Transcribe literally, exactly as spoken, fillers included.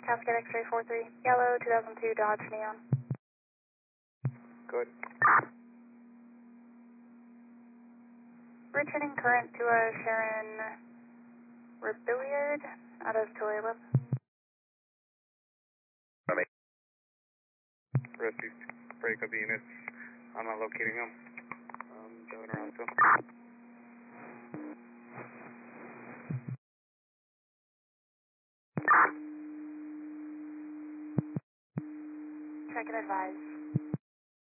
Cascade X-ray four three, yellow two thousand two Dodge Neon. Good. Returning current to a Sharon Rebilliard out of Tulalip. Rescue, break up the units. I'm not locating them. Um, driving around still. Check and advise.